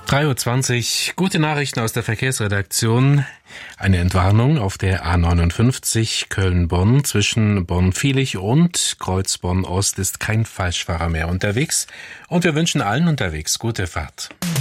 3:20 Uhr, gute Nachrichten aus der Verkehrsredaktion. Eine Entwarnung auf der A59 Köln-Bonn. Zwischen Bonn-Viehlich und Kreuzborn-Ost ist kein Falschfahrer mehr unterwegs. Und wir wünschen allen unterwegs gute Fahrt.